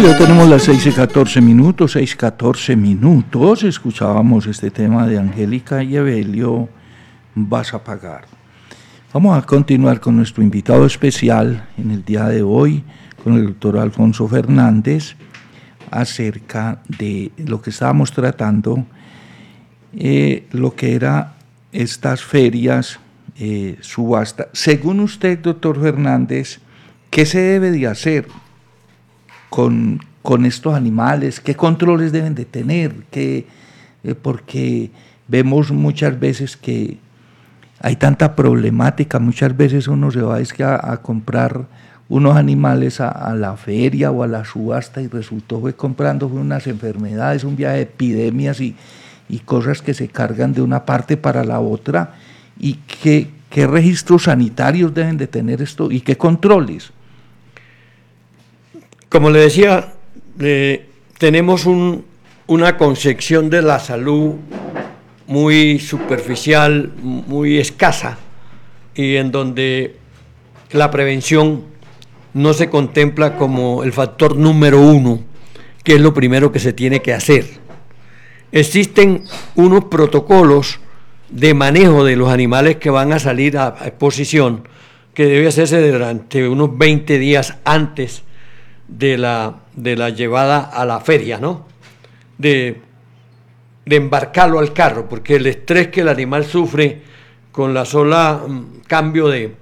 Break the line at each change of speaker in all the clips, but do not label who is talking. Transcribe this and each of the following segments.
ya tenemos las 6:14, 6:14. Escuchábamos este tema de Angélica y Evelio, Vas a pagar. Vamos a continuar con nuestro invitado especial en el día de hoy, con el doctor Alfonso Fernández, acerca de lo que estábamos tratando, lo que era estas ferias, subasta. Según usted, doctor Fernández, ¿qué se debe de hacer con estos animales? ¿Qué controles deben de tener? Porque vemos muchas veces que hay tanta problemática, muchas veces uno se va a comprar unos animales a la feria o a la subasta y resultó comprando unas enfermedades, un viaje de epidemias y cosas que se cargan de una parte para la otra. ¿Y qué registros sanitarios deben de tener esto y qué controles?
Como le decía, tenemos una concepción de la salud muy superficial, muy escasa, y en donde la prevención no se contempla como el factor número uno, que es lo primero que se tiene que hacer. Existen unos protocolos de manejo de los animales que van a salir a exposición, que debe hacerse durante unos 20 días antes de la llevada a la feria, ¿no? De embarcarlo al carro, porque el estrés que el animal sufre con la sola cambio de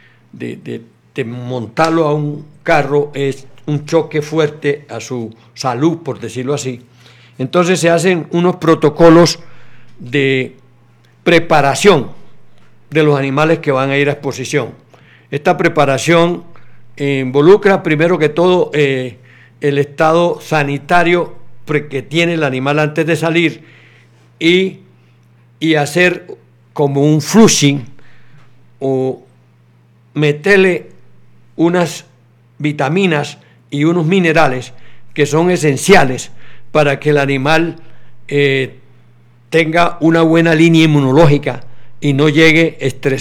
montarlo a un carro es un choque fuerte a su salud, por decirlo así. Entonces se hacen unos protocolos de preparación de los animales que van a ir a exposición. Esta preparación involucra primero que todo el estado sanitario que tiene el animal antes de salir y hacer como un flushing o meterle unas vitaminas y unos minerales que son esenciales para que el animal tenga una buena línea inmunológica y no llegue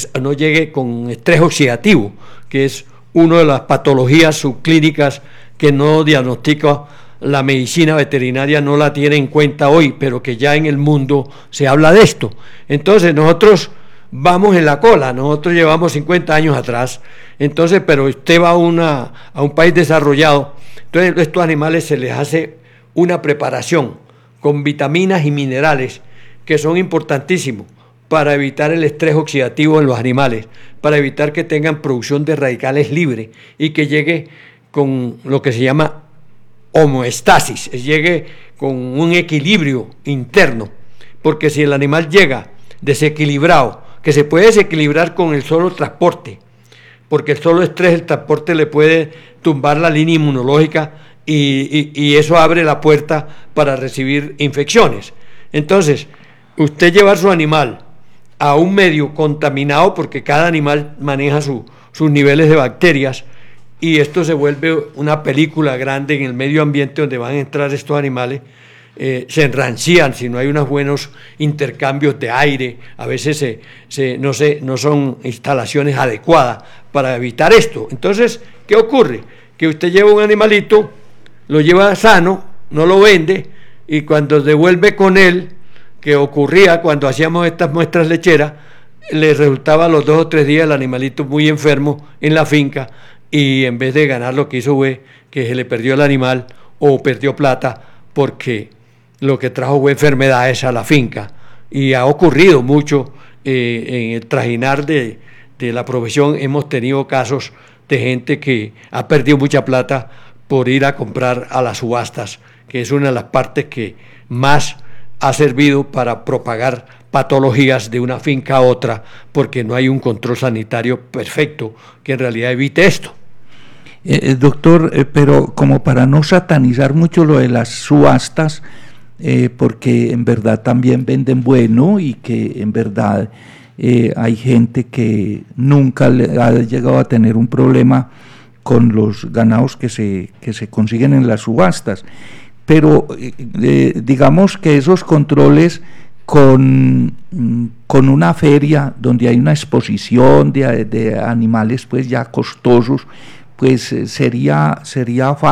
con estrés oxidativo, que es una de las patologías subclínicas que no diagnostica la medicina veterinaria, no la tiene en cuenta hoy, pero que ya en el mundo se habla de esto. Entonces nosotros vamos en la cola, nosotros llevamos 50 años atrás, entonces, pero usted va a un país desarrollado, entonces a estos animales se les hace una preparación con vitaminas y minerales que son importantísimos para evitar el estrés oxidativo en los animales, para evitar que tengan producción de radicales libres y que llegue con lo que se llama homeostasis, llegue con un equilibrio interno, porque si el animal llega desequilibrado, que se puede desequilibrar con el solo transporte, porque el solo estrés del transporte le puede tumbar la línea inmunológica y eso abre la puerta para recibir infecciones. Entonces, usted llevar su animal a un medio contaminado, porque cada animal maneja sus niveles de bacterias, y esto se vuelve una película grande en el medio ambiente donde van a entrar estos animales, se enrancían si no hay unos buenos intercambios de aire, a veces no son instalaciones adecuadas para evitar esto. Entonces, ¿qué ocurre? Que usted lleva un animalito, lo lleva sano, no lo vende, y cuando devuelve con él, que ocurría cuando hacíamos estas muestras lecheras, le resultaba a los 2 o 3 días el animalito muy enfermo en la finca, y en vez de ganar lo que hizo fue que se le perdió el animal o perdió plata, porque lo que trajo fue enfermedades a la finca. Y ha ocurrido mucho en el trajinar de la profesión. Hemos tenido casos de gente que ha perdido mucha plata por ir a comprar a las subastas, que es una de las partes que más ha servido para propagar patologías de una finca a otra, porque no hay un control sanitario perfecto que en realidad evite esto.
Doctor, pero como para no satanizar mucho lo de las subastas, porque en verdad también venden bueno y que en verdad hay gente que nunca ha llegado a tener un problema con los ganados que se consiguen en las subastas, pero digamos que esos controles con una feria donde hay una exposición de animales pues ya costosos, pues sería fácil